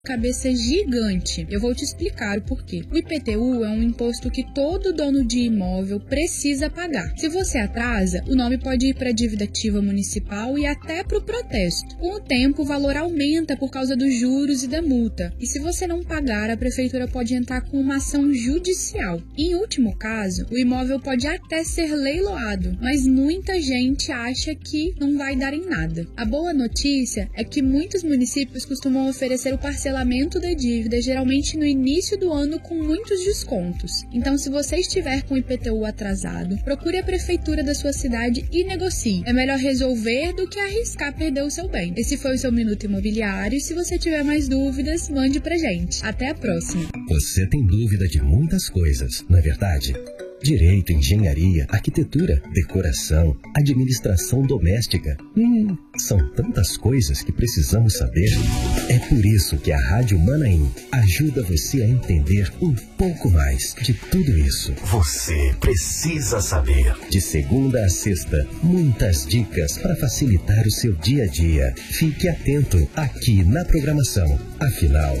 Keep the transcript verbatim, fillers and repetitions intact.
Cabeça gigante. Eu vou te explicar o porquê. O I P T U é um imposto que todo dono de imóvel precisa pagar. Se você atrasa, o nome pode ir para a dívida ativa municipal e até para o protesto. Com o tempo, o valor aumenta por causa dos juros e da multa. E se você não pagar, a prefeitura pode entrar com uma ação judicial. Em último caso, o imóvel pode até ser leiloado, mas muita gente acha que não vai dar em nada. A boa notícia é que muitos municípios costumam oferecer o parcelamento da dívida, geralmente no início do ano, com muitos descontos. Então, se você estiver com o I P T U atrasado, procure a prefeitura da sua cidade e negocie. É melhor resolver do que arriscar perder o seu bem. Esse foi o seu Minuto Imobiliário. Se você tiver mais dúvidas, mande pra gente. Até a próxima. Você tem dúvida de muitas coisas, não é verdade? Direito, engenharia, arquitetura, decoração, administração doméstica. Hum, são tantas coisas que precisamos saber. É por isso que a Rádio Manaim ajuda você a entender um pouco mais de tudo isso. Você precisa saber. De segunda a sexta, muitas dicas para facilitar o seu dia a dia. Fique atento aqui na programação. Afinal,